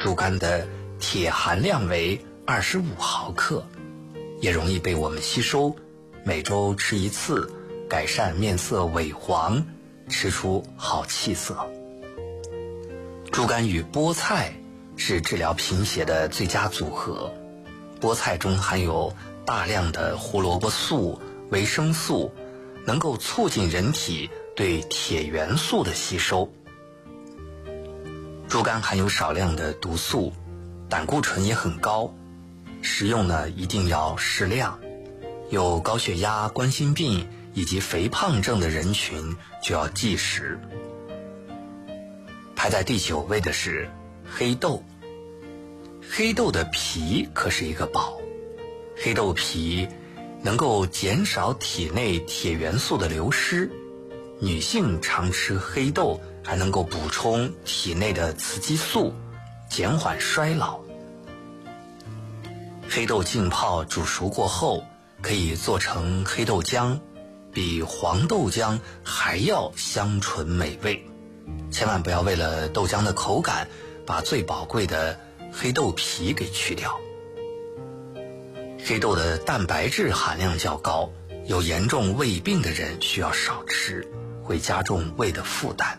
猪肝的铁含量为25毫克，也容易被我们吸收，每周吃一次，改善面色萎黄，吃出好气色。猪肝与菠菜是治疗贫血的最佳组合。菠菜中含有大量的胡萝卜素、维生素，能够促进人体对铁元素的吸收。猪肝含有少量的毒素，胆固醇也很高，食用呢一定要适量。有高血压、冠心病以及肥胖症的人群就要忌食。排在第9位的是黑豆。黑豆的皮可是一个宝，黑豆皮能够减少体内铁元素的流失，女性常吃黑豆还能够补充体内的雌激素，减缓衰老。黑豆浸泡煮熟过后，可以做成黑豆浆，比黄豆浆还要香醇美味。千万不要为了豆浆的口感，把最宝贵的黑豆皮给去掉。黑豆的蛋白质含量较高，有严重胃病的人需要少吃，会加重胃的负担。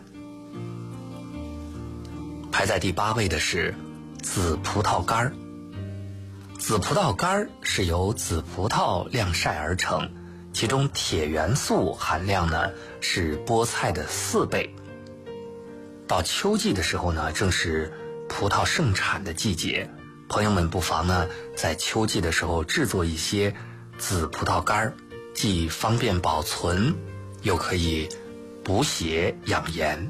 排在第8位的是紫葡萄干。紫葡萄干是由紫葡萄晾晒而成，其中铁元素含量呢是菠菜的4倍。到秋季的时候呢，正是葡萄盛产的季节，朋友们不妨呢在秋季的时候制作一些紫葡萄干，既方便保存，又可以补血养颜。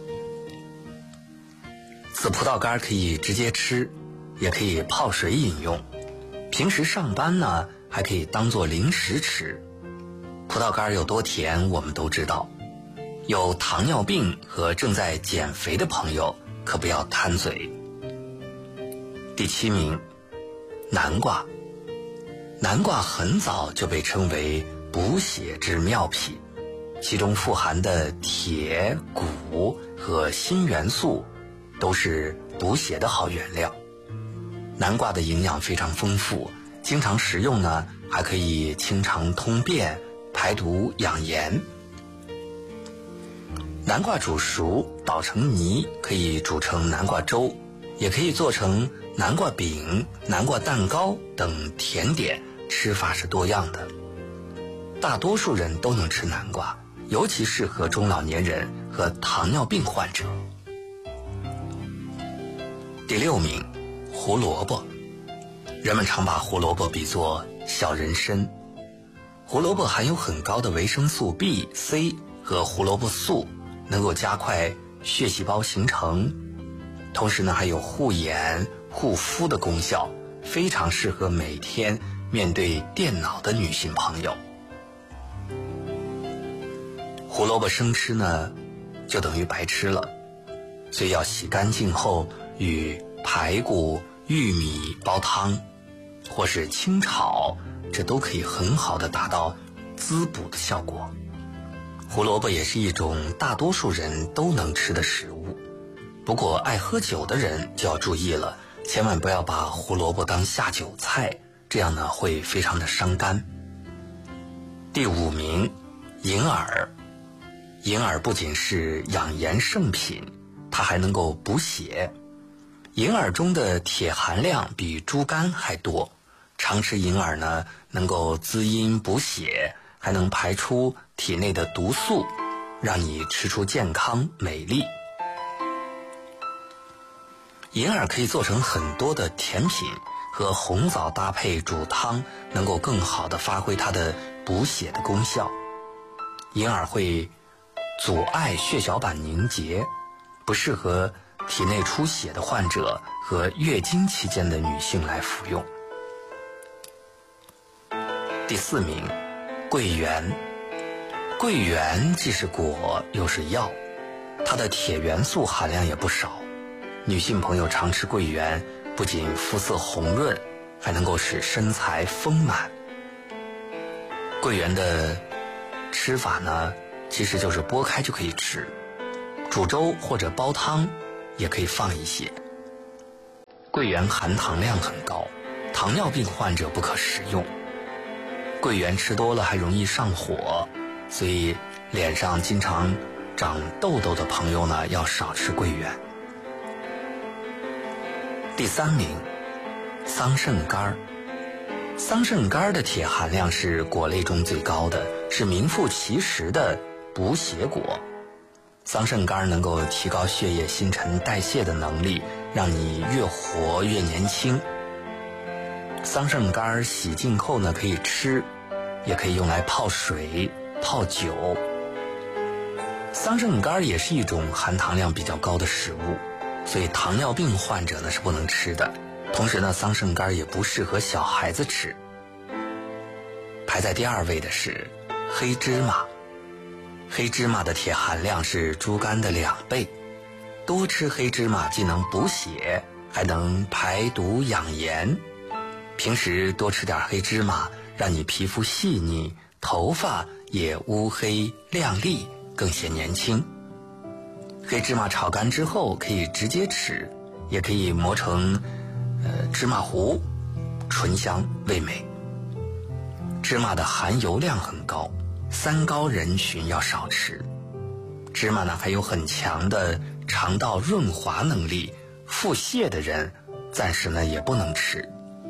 紫葡萄干可以直接吃，也可以泡水饮用。平时上班呢，还可以当做零食吃。葡萄干有多甜，我们都知道。有糖尿病和正在减肥的朋友可不要贪嘴。第7名，南瓜。南瓜很早就被称为补血之妙品，其中富含的铁、钴和锌元素都是补血的好原料。南瓜的营养非常丰富，经常食用呢，还可以清肠通便、排毒养颜。南瓜煮熟捣成泥，可以煮成南瓜粥，也可以做成南瓜饼、南瓜蛋糕等甜点，吃法是多样的。大多数人都能吃南瓜，尤其适合中老年人和糖尿病患者。第6名，胡萝卜。人们常把胡萝卜比作小人参。胡萝卜含有很高的维生素 B、C 和胡萝卜素，能够加快血细胞形成，同时呢还有护眼、护肤的功效，非常适合每天面对电脑的女性朋友。胡萝卜生吃呢，就等于白吃了，所以要洗干净后与排骨、玉米煲汤，或是清炒，这都可以很好的达到滋补的效果。胡萝卜也是一种大多数人都能吃的食物，不过爱喝酒的人就要注意了，千万不要把胡萝卜当下酒菜，这样呢会非常的伤肝。第5名，银耳。银耳不仅是养颜圣品，它还能够补血。银耳中的铁含量比猪肝还多，常吃银耳呢，能够滋阴补血，还能排出体内的毒素，让你吃出健康美丽。银耳可以做成很多的甜品，和红枣搭配煮汤，能够更好的发挥它的补血的功效。银耳会阻碍血小板凝结，不适合体内出血的患者和月经期间的女性来服用。第4名，桂圆。桂圆既是果又是药，它的铁元素含量也不少。女性朋友常吃桂圆，不仅肤色红润，还能够使身材丰满。桂圆的吃法呢，其实就是剥开就可以吃，煮粥或者煲汤也可以放一些。 桂圆含糖量很高，糖尿病患者不可食用。桂圆吃多了还容易上火，所以脸上经常长痘痘的朋友呢，要少吃桂圆。第3名，桑葚干。桑葚干的铁含量是果类中最高的，是名副其实的补血果。桑葚干能够提高血液新陈代谢的能力，让你越活越年轻。桑葚干洗净后呢，可以吃，也可以用来泡水、泡酒。桑葚干也是一种含糖量比较高的食物，所以糖尿病患者呢是不能吃的。同时呢，桑葚干也不适合小孩子吃。排在第2位的是黑芝麻。黑芝麻的铁含量是猪肝的2倍，多吃黑芝麻既能补血，还能排毒养颜。平时多吃点黑芝麻，让你皮肤细腻，头发也乌黑亮丽，更显年轻。黑芝麻炒干之后可以直接吃，也可以磨成芝麻糊，醇香味美。芝麻的含油量很高，3高人群要少吃。芝麻呢还有很强的肠道润滑能力，腹泻的人暂时呢也不能吃。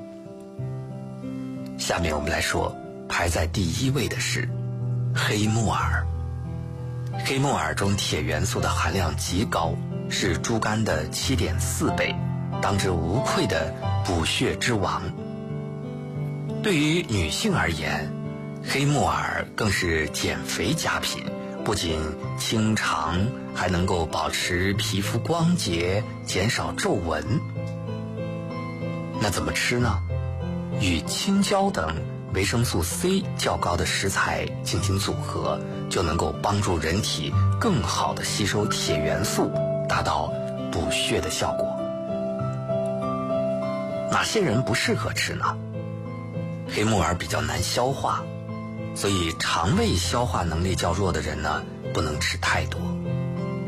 下面我们来说排在第1位的是黑木耳。黑木耳中铁元素的含量极高，是猪肝的7.4倍，当之无愧的补血之王。对于女性而言，黑木耳更是减肥佳品，不仅清肠，还能够保持皮肤光洁，减少皱纹。那怎么吃呢？与青椒等维生素 C 较高的食材进行组合，就能够帮助人体更好地吸收铁元素，达到补血的效果。哪些人不适合吃呢？黑木耳比较难消化，所以肠胃消化能力较弱的人呢，不能吃太多。